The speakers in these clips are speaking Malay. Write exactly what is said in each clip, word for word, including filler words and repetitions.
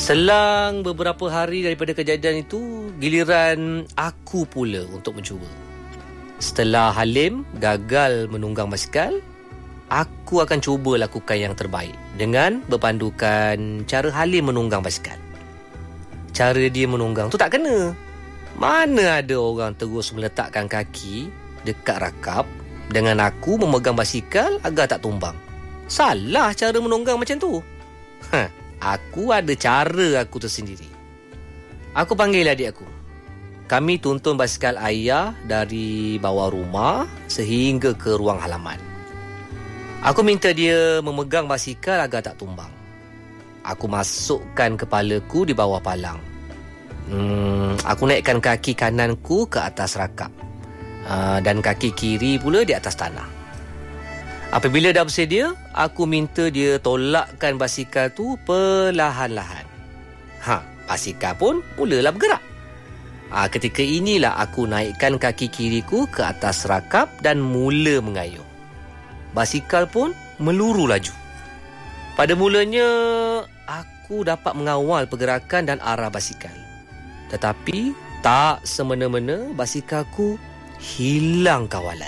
Selang beberapa hari daripada kejadian itu, giliran aku pula untuk mencuba. Setelah Halim gagal menunggang basikal, aku akan cuba lakukan yang terbaik dengan berpandukan cara Halim menunggang basikal. Cara dia menunggang tu tak kena. Mana ada orang terus meletakkan kaki dekat rakap dengan aku memegang basikal agar tak tumbang. Salah cara menunggang macam tu. Ha, aku ada cara aku tersendiri. Aku panggil adik aku. Kami tuntun basikal ayah dari bawah rumah sehingga ke ruang halaman. Aku minta dia memegang basikal agar tak tumbang. Aku masukkan kepalaku di bawah palang. Hmm, aku naikkan kaki kananku ke atas rakap. Uh, dan kaki kiri pula di atas tanah. Apabila dah bersedia, aku minta dia tolakkan basikal tu perlahan-lahan. Ha, basikal pun mulalah bergerak. Ha, ketika inilah aku naikkan kaki kiriku ke atas rakap dan mula mengayuh. Basikal pun meluru laju. Pada mulanya, aku dapat mengawal pergerakan dan arah basikal. Tetapi, tak semena-mena basikalku hilang kawalan.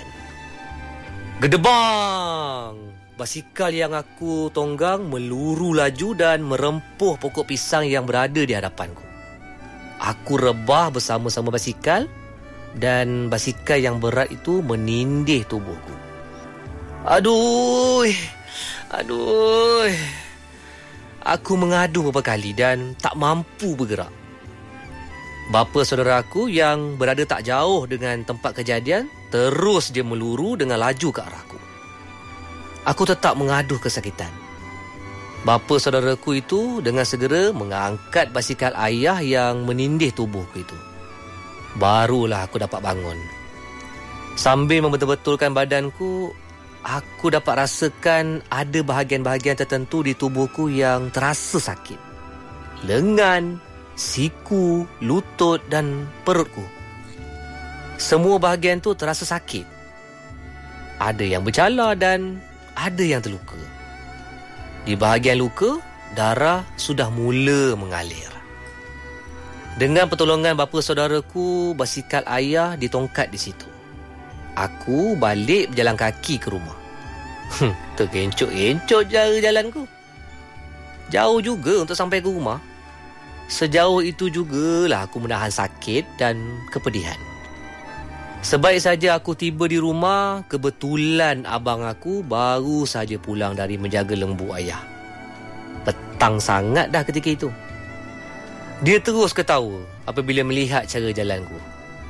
Gedebang! Basikal yang aku tonggang meluru laju dan merempuh pokok pisang yang berada di hadapanku. Aku rebah bersama-sama basikal dan basikal yang berat itu menindih tubuhku. Aduh! Aduh! Aku mengadu beberapa kali dan tak mampu bergerak. Bapa saudara aku yang berada tak jauh dengan tempat kejadian terus dia meluru dengan laju ke arahku. Aku tetap mengaduh kesakitan. Bapa saudaraku itu dengan segera mengangkat basikal ayah yang menindih tubuhku itu. Barulah aku dapat bangun. Sambil membetul-betulkan badanku, aku dapat rasakan ada bahagian-bahagian tertentu di tubuhku yang terasa sakit. Lengan, siku, lutut dan perutku. Semua bahagian tu terasa sakit. Ada yang bercala dan ada yang terluka. Di bahagian luka, darah sudah mula mengalir. Dengan pertolongan bapa saudaraku, basikal ayah ditongkat di situ. Aku balik berjalan kaki ke rumah. Hmm, terkencot-kencot cara jalanku. Jauh juga untuk sampai ke rumah. Sejauh itu jugalah aku menahan sakit dan kepedihan. Sebaik saja aku tiba di rumah, kebetulan abang aku baru saja pulang dari menjaga lembu ayah. Petang sangat dah ketika itu. Dia terus ketawa apabila melihat cara jalanku.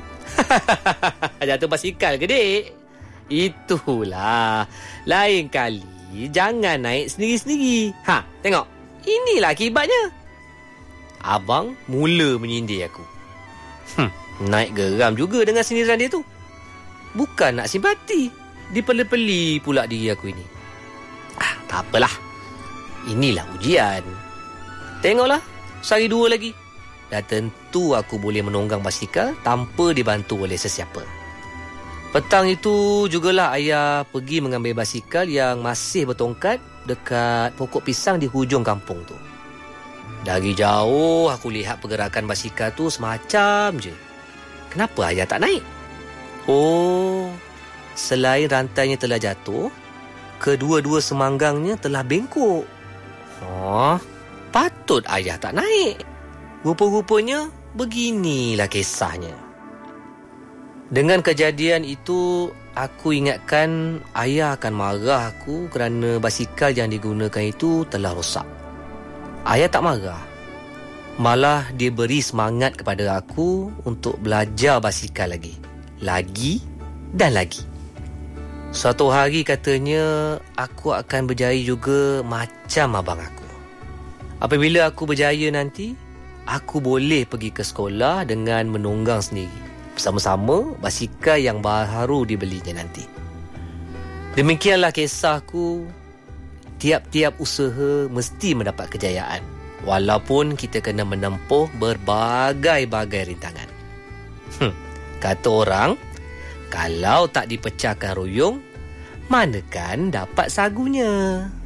Jatuh basikal ke, dek? Itulah. Lain kali jangan naik sendiri-sendiri. Ha, tengok. Inilah akibatnya. Abang mula menyindir aku. Hmm, naik geram juga dengan sindiran dia tu. Bukan nak simpati, dipeli-peli pula diri aku ini. Ah, tak apalah. Inilah ujian. Tengoklah, sehari dua lagi. Dan tentu aku boleh menunggang basikal tanpa dibantu oleh sesiapa. Petang itu jugalah ayah pergi mengambil basikal yang masih bertongkat dekat pokok pisang di hujung kampung tu. Dari jauh aku lihat pergerakan basikal tu semacam je. Kenapa ayah tak naik? Oh, selain rantainya telah jatuh, kedua-dua semanggangnya telah bengkok. Oh, patut ayah tak naik. Rupa-rupanya beginilah kisahnya. Dengan kejadian itu, aku ingatkan ayah akan marah aku kerana basikal yang digunakan itu telah rosak. Ayah tak marah. Malah dia beri semangat kepada aku untuk belajar basikal lagi. Lagi dan lagi. Suatu hari katanya aku akan berjaya juga macam abang aku. Apabila aku berjaya nanti, aku boleh pergi ke sekolah dengan menunggang sendiri. Bersama-sama basikal yang baru dibelinya nanti. Demikianlah kisahku. Tiap-tiap usaha mesti mendapat kejayaan. Walaupun kita kena menempuh berbagai-bagai rintangan. Hmm, kata orang, kalau tak dipecahkan ruyung, manakan dapat sagunya.